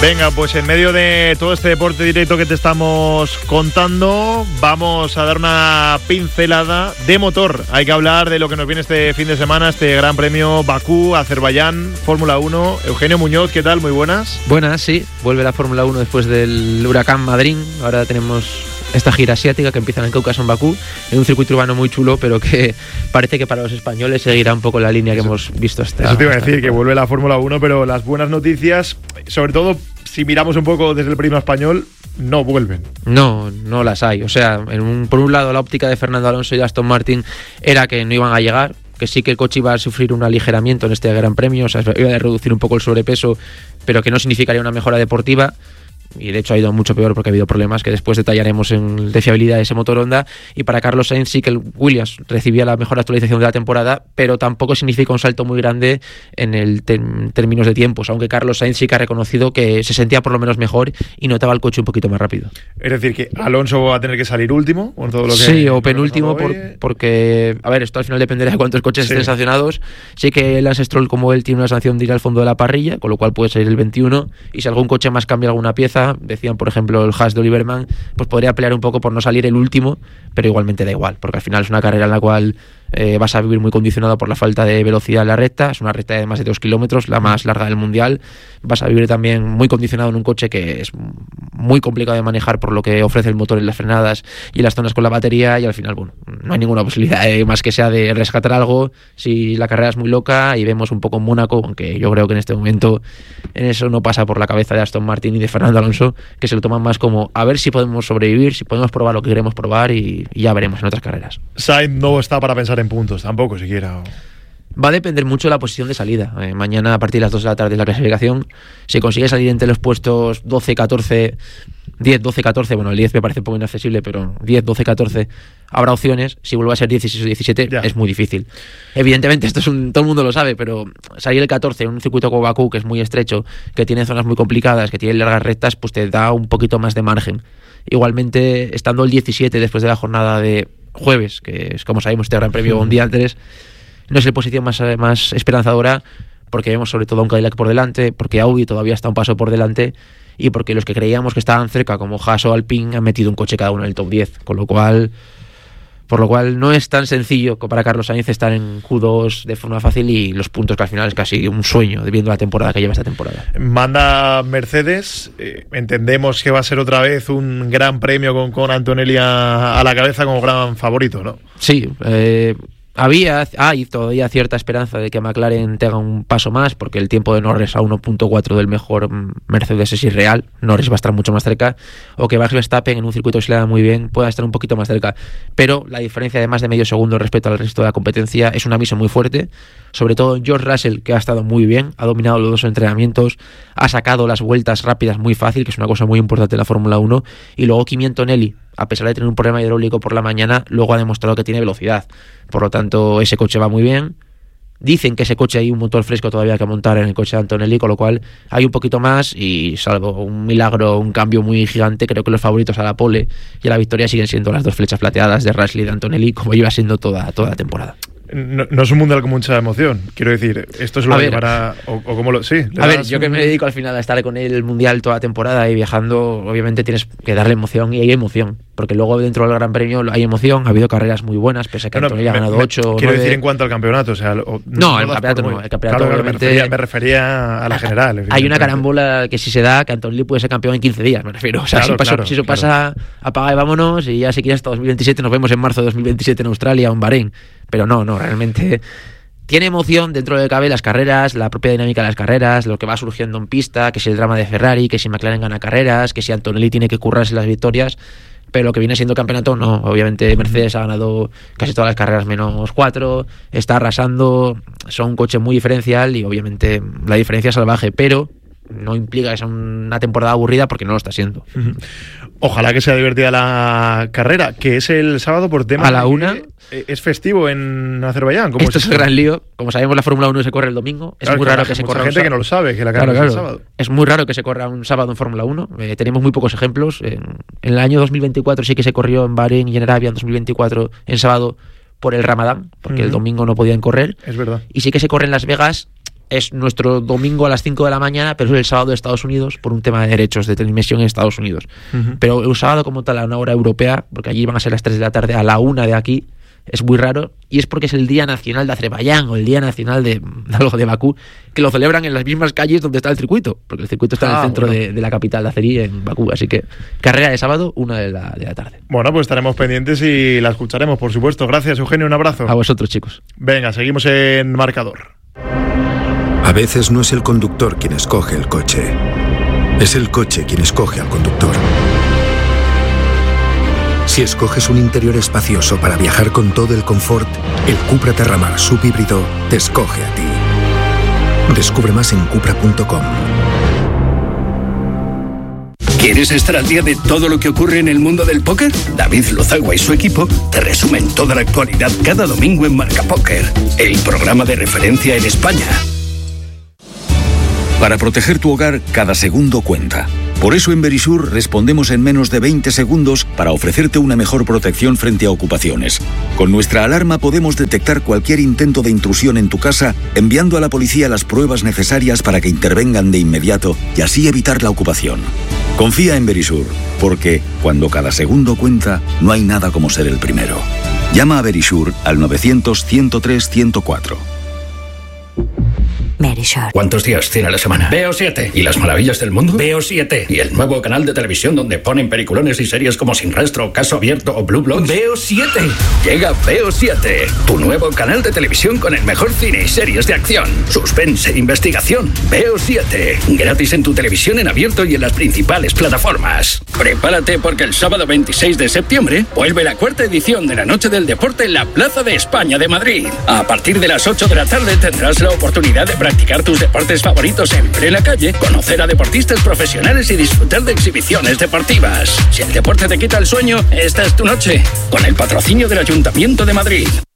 Venga, pues en medio de todo este deporte directo que te estamos contando, vamos a dar una pincelada de motor. Hay que hablar de lo que nos viene este fin de semana, este Gran Premio Bakú, Azerbaiyán, Fórmula 1. Eugenio Muñoz, ¿qué tal? Muy buenas. Buenas, sí. Vuelve la Fórmula 1 después del huracán Madrid. Ahora tenemos esta gira asiática que empieza en el Cáucaso, en Bakú, en un circuito urbano muy chulo, pero que parece que para los españoles seguirá un poco la línea que hemos visto hasta ahora. Eso te iba a decir, que vuelve la Fórmula 1, pero las buenas noticias, sobre todo si miramos un poco desde el prisma español, no vuelven. No las hay. O sea, por un lado la óptica de Fernando Alonso y Aston Martin era que no iban a llegar, que sí que el coche iba a sufrir un aligeramiento en este Gran Premio, o sea, iba a reducir un poco el sobrepeso, pero que no significaría una mejora deportiva. Y de hecho ha ido mucho peor porque ha habido problemas que después detallaremos de fiabilidad de ese motor Honda. Y para Carlos Sainz sí que el Williams recibía la mejor actualización de la temporada, pero tampoco significa un salto muy grande en términos de tiempos, aunque Carlos Sainz sí que ha reconocido que se sentía por lo menos mejor y notaba el coche un poquito más rápido. Es decir, que Alonso va a tener que salir último con todo lo que... Sí, o penúltimo, porque, a ver, esto al final dependerá de cuántos coches estén sancionados. Sí que Lance Stroll, como él, tiene una sanción de ir al fondo de la parrilla, con lo cual puede salir el 21, y si algún coche más cambia alguna pieza, decían por ejemplo el Haas de Oliverman, pues podría pelear un poco por no salir el último, pero igualmente da igual, porque al final es una carrera en la cual vas a vivir muy condicionado por la falta de velocidad en la recta. Es una recta de más de 2 kilómetros, la más larga del mundial. Vas a vivir también muy condicionado en un coche que es muy complicado de manejar por lo que ofrece el motor en las frenadas y las zonas con la batería, y al final, bueno, no hay ninguna posibilidad más que sea de rescatar algo si la carrera es muy loca. Y vemos un poco en Mónaco, aunque yo creo que en este momento en eso no pasa por la cabeza de Aston Martin y de Fernando Alonso, que se lo toman más como a ver si podemos sobrevivir, si podemos probar lo que queremos probar, y ya veremos en otras carreras. Sainz no está para pensar en puntos tampoco siquiera. Va a depender mucho de la posición de salida. Mañana a partir de las 2 de la tarde es la clasificación. Si consigue salir entre los puestos 12, 14, 10, 12, 14, bueno, el 10 me parece un poco inaccesible, pero 10, 12, 14 habrá opciones. Si vuelve a ser 16 o 17 es muy difícil. Evidentemente esto todo el mundo lo sabe, pero salir el 14 en un circuito como Bakú, que es muy estrecho, que tiene zonas muy complicadas, que tiene largas rectas, pues te da un poquito más de margen. Igualmente, estando el 17 después de la jornada de jueves, que es, como sabemos, este Gran Premio un día antes, no es la posición más esperanzadora, porque vemos sobre todo a un Cadillac por delante, porque Audi todavía está un paso por delante, y porque los que creíamos que estaban cerca, como Haas o Alpine, han metido un coche cada uno en el top 10, por lo cual no es tan sencillo para Carlos Sainz estar en Q2 de forma fácil, y los puntos, que al final es casi un sueño viendo la temporada que lleva esta temporada. Manda Mercedes, entendemos que va a ser otra vez un gran premio con Antonelli a la cabeza como gran favorito, ¿no? Sí, hay todavía cierta esperanza de que McLaren tenga un paso más, porque el tiempo de Norris a 1.4 del mejor Mercedes es irreal. Norris va a estar mucho más cerca, o que Max Verstappen en un circuito que se le da muy bien pueda estar un poquito más cerca, pero la diferencia de más de medio segundo respecto al resto de la competencia es un aviso muy fuerte. Sobre todo George Russell, que ha estado muy bien, ha dominado los 2 entrenamientos, ha sacado las vueltas rápidas muy fácil, que es una cosa muy importante en la Fórmula 1, y luego Kimi Antonelli, a pesar de tener un problema hidráulico por la mañana, luego ha demostrado que tiene velocidad. Por lo tanto, ese coche va muy bien. Dicen que ese coche hay un motor fresco todavía que montar en el coche de Antonelli, con lo cual hay un poquito más, y salvo un milagro, un cambio muy gigante, creo que los favoritos a la pole y a la victoria siguen siendo las 2 flechas plateadas de Russell y de Antonelli, como lleva siendo toda la temporada. No es un mundial con mucha emoción, quiero decir, esto es lo que para o como lo sí. A ver, yo que me dedico al final a estar con el mundial toda la temporada y viajando, obviamente tienes que darle emoción, y hay emoción, porque luego dentro del Gran Premio hay emoción. Ha habido carreras muy buenas, pese a que Antonelli ha ganado 8. Quiero decir en cuanto al campeonato, o sea, el campeonato no. El campeonato, claro, obviamente, me refería a la general. Hay una carambola que si se da, que Antonelli puede ser campeón en 15 días, me refiero. O sea, si eso pasa, apaga y vámonos, y ya si quieres hasta 2027 nos vemos en marzo de 2027 en Australia o en Bahrein. Pero no, realmente tiene emoción dentro de lo que cabe las carreras, la propia dinámica de las carreras, lo que va surgiendo en pista, que si el drama de Ferrari, que si McLaren gana carreras, que si Antonelli tiene que currarse las victorias. Pero lo que viene siendo el campeonato, no. Obviamente Mercedes ha ganado casi todas las carreras menos 4, está arrasando, son un coche muy diferencial, y obviamente la diferencia es salvaje, pero no implica que sea una temporada aburrida, porque no lo está siendo. Ojalá que sea divertida la carrera, que es el sábado por tema a la 1. Es festivo en Azerbaiyán. Esto es el gran lío. Como sabemos, la Fórmula 1 se corre el domingo. Es muy raro que se corra gente que no lo sabe, que la carrera es el sábado. Es muy raro que se corra un sábado en Fórmula 1. Tenemos muy pocos ejemplos. En el año 2024 sí que se corrió en Bahrein y en Arabia en 2024 en sábado por el Ramadán, porque el domingo no podían correr. Es verdad. Y sí que se corre en Las Vegas es nuestro domingo a las 5 de la mañana, pero es el sábado de Estados Unidos por un tema de derechos de transmisión en Estados Unidos. Pero el sábado como tal a una hora europea, porque allí van a ser las 3 de la tarde a la 1 de aquí, es muy raro, y es porque es el Día Nacional de Azerbaiyán o el Día Nacional de algo de Bakú, que lo celebran en las mismas calles donde está el circuito, porque el circuito está en el centro de la capital de Azerí, en Bakú. Así que carrera de sábado, 1 de la tarde. Bueno, pues estaremos pendientes y la escucharemos, por supuesto. Gracias, Eugenio, un abrazo. A vosotros, chicos. Venga, seguimos en marcador. A veces no es el conductor quien escoge el coche, es el coche quien escoge al conductor. Si escoges un interior espacioso para viajar con todo el confort, el Cupra Terramar subhíbrido te escoge a ti. Descubre más en cupra.com. ¿Quieres estar al día de todo lo que ocurre en el mundo del póker? David Lozagua y su equipo te resumen toda la actualidad cada domingo en Marca Póker, el programa de referencia en España. Para proteger tu hogar, cada segundo cuenta. Por eso en Verisur respondemos en menos de 20 segundos para ofrecerte una mejor protección frente a ocupaciones. Con nuestra alarma podemos detectar cualquier intento de intrusión en tu casa, enviando a la policía las pruebas necesarias para que intervengan de inmediato y así evitar la ocupación. Confía en Verisur, porque cuando cada segundo cuenta, no hay nada como ser el primero. Llama a Verisur al 900-103-104. Verisur. ¿Cuántos días tiene la semana? Veo 7. ¿Y las maravillas del mundo? Veo 7. ¿Y el nuevo canal de televisión donde ponen peliculones y series como Sin Rastro, Caso Abierto o Blue Bloods? Veo 7. Llega Veo 7, tu nuevo canal de televisión con el mejor cine y series de acción, suspense e investigación. Veo 7. Gratis en tu televisión en abierto y en las principales plataformas. Prepárate porque el sábado 26 de septiembre vuelve la 4ª edición de la Noche del Deporte en la Plaza de España de Madrid. A partir de las 8 de la tarde tendrás la oportunidad de practicar tus deportes favoritos en plena calle, conocer a deportistas profesionales y disfrutar de exhibiciones deportivas. Si el deporte te quita el sueño, esta es tu noche, con el patrocinio del Ayuntamiento de Madrid.